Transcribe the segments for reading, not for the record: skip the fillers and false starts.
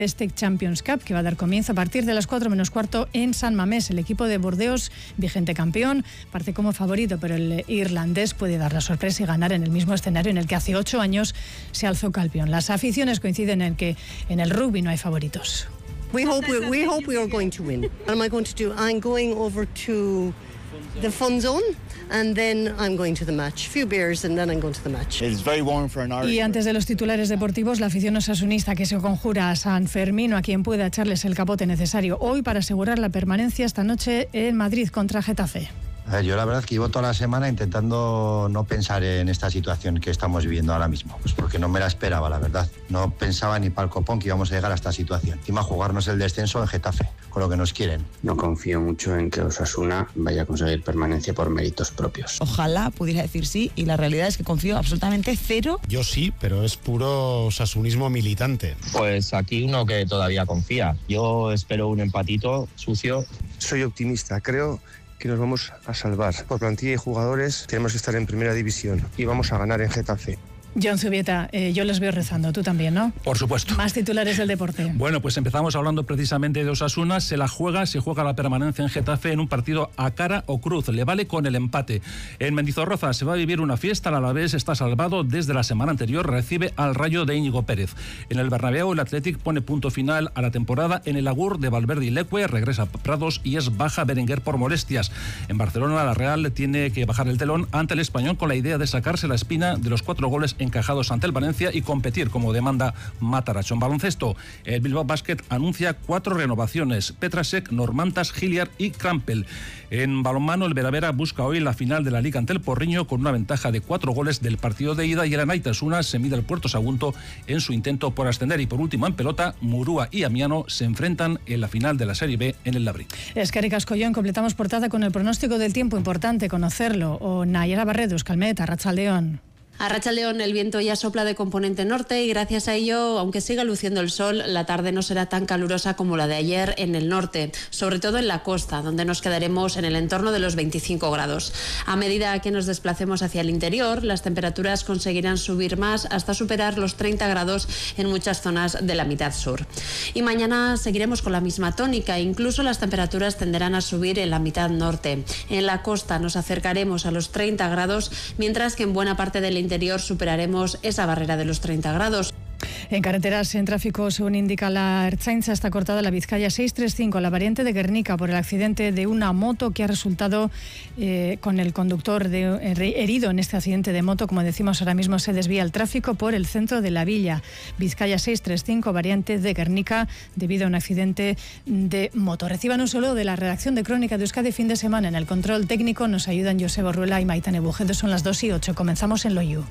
Stake Champions Cup, que va a dar comienzo a partir de las 4 menos cuarto en San Mamés. El equipo de Burdeos, vigente campeón, parte como favorito, pero el irlandés puede dar la sorpresa y ganar en el mismo escenario en el que hace 8 años se alzó campeón. Las aficiones coinciden en que en el rugby no hay favoritos. We hope we are going to win. What am I going to do? I'm going over to the fun zone and then I'm going to the match. Few beers and then I'm going to the match. It's very warm for an Irish. Y antes de los titulares deportivos, la afición osasunista que se conjura a San Fermín, a quien pueda echarles el capote necesario hoy para asegurar la permanencia esta noche en Madrid contra Getafe. Yo la verdad que llevo toda la semana intentando no pensar en esta situación que estamos viviendo ahora mismo, pues porque no me la esperaba, la verdad. No pensaba ni para el copón que íbamos a llegar a esta situación. Encima jugarnos el descenso en Getafe, con lo que nos quieren. No confío mucho en que Osasuna vaya a conseguir permanencia por méritos propios. Ojalá pudiera decir sí, y la realidad es que confío absolutamente cero. Yo sí, pero es puro osasunismo militante. Pues aquí uno que todavía confía. Yo espero un empatito sucio. Soy optimista, creo que nos vamos a salvar. Por plantilla y jugadores tenemos que estar en primera división y vamos a ganar en Getafe. John Zubieta, yo les veo rezando, tú también, ¿no? Por supuesto. Más titulares del deporte. Bueno, pues empezamos hablando precisamente de Osasuna. Se juega la permanencia en Getafe en un partido a cara o cruz. Le vale con el empate. En Mendizorroza se va a vivir una fiesta. El Alavés está salvado desde la semana anterior. Recibe al Rayo de Íñigo Pérez. En el Bernabéu, el Athletic pone punto final a la temporada. En el Agur de Valverde y Leque regresa Prados y es baja Berenguer por molestias. En Barcelona, la Real tiene que bajar el telón ante el Español con la idea de sacarse la espina de los 4 goles encajados ante el Valencia y competir como demanda Mataracho. En baloncesto, el Bilbao Basket anuncia 4 renovaciones: Petrasek, Normantas, Giliar y Krampel. En balonmano, el Veravera busca hoy la final de la Liga ante el Porriño con una ventaja de 4 goles del partido de ida, y el Anaitasuna se mide al Puerto Sagunto en su intento por ascender. Y por último, en pelota, Murúa y Amiano se enfrentan en la final de la Serie B en el Labrín. Eskerrik asko, Jon. Completamos portada con el pronóstico del tiempo, importante conocerlo. O Nayara Barredo, Euskalmet, Arratsaldeon. A Arratsaldeon, el viento ya sopla de componente norte y gracias a ello, aunque siga luciendo el sol, la tarde no será tan calurosa como la de ayer en el norte, sobre todo en la costa, donde nos quedaremos en el entorno de los 25 grados. A medida que nos desplacemos hacia el interior, las temperaturas conseguirán subir más hasta superar los 30 grados en muchas zonas de la mitad sur. Y mañana seguiremos con la misma tónica, incluso las temperaturas tenderán a subir en la mitad norte. En la costa nos acercaremos a los 30 grados, mientras que en buena parte del interior superaremos esa barrera de los 30 grados. En carreteras, en tráfico, según indica la Ertzaintza, está cortada la Vizcaya 635, la variante de Guernica, por el accidente de una moto que ha resultado con el conductor herido en este accidente de moto. Como decimos, ahora mismo se desvía el tráfico por el centro de la villa. Vizcaya 635, variante de Guernica, debido a un accidente de moto. Reciban un saludo de la redacción de Crónica de Euskadi fin de semana. En el control técnico nos ayudan Joseba Ruela y Maitane Bujedo. Son las 2:08. Comenzamos en Loiu.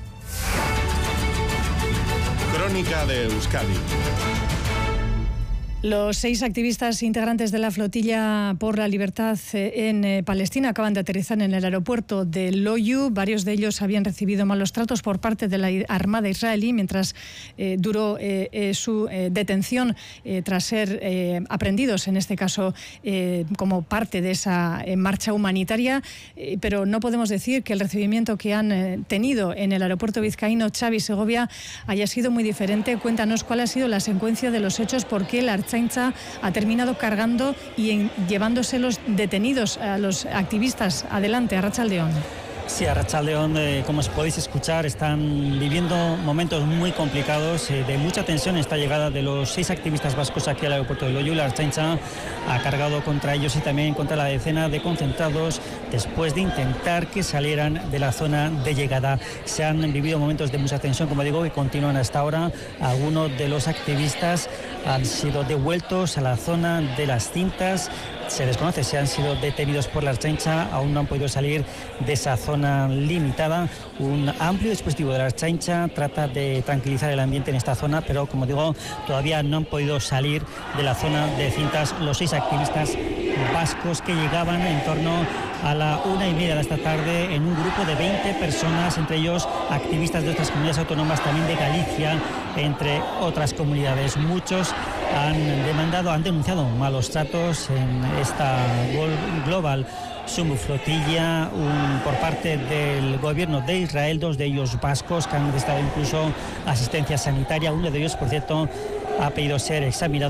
Crónica de Euskadi. Los 6 activistas integrantes de la flotilla por la libertad en Palestina acaban de aterrizar en el aeropuerto de Loiu. Varios de ellos habían recibido malos tratos por parte de la Armada israelí mientras duró su detención tras ser aprehendidos, en este caso como parte de esa marcha humanitaria. Pero no podemos decir que el recibimiento que han tenido en el aeropuerto vizcaíno Xavi Segovia haya sido muy diferente. Cuéntanos cuál ha sido la secuencia de los hechos, por qué la Ertzaintza ha terminado cargando y llevándose los detenidos a los activistas. Adelante, Arratsaldeon. Sí, Arratsaldeon, como os podéis escuchar, están viviendo momentos muy complicados, de mucha tensión esta llegada de los 6 activistas vascos aquí al aeropuerto de Loiu. La Ertzaintza ha cargado contra ellos y también contra la decena de concentrados después de intentar que salieran de la zona de llegada. Se han vivido momentos de mucha tensión, como digo, que continúan hasta ahora. Algunos de los activistas han sido devueltos a la zona de las cintas. Se desconoce si han sido detenidos por la Ertzaintza, aún no han podido salir de esa zona limitada. Un amplio dispositivo de la Ertzaintza trata de tranquilizar el ambiente en esta zona, pero como digo, todavía no han podido salir de la zona de cintas los 6 activistas vascos que llegaban en torno a la 1:30 de esta tarde en un grupo de 20 personas, entre ellos activistas de otras comunidades autónomas, también de Galicia, entre otras comunidades. Muchos han denunciado malos tratos en esta Global Sumu Flotilla por parte del gobierno de Israel, 2 de ellos vascos, que han necesitado incluso asistencia sanitaria. Uno de ellos, por cierto, ha pedido ser examinado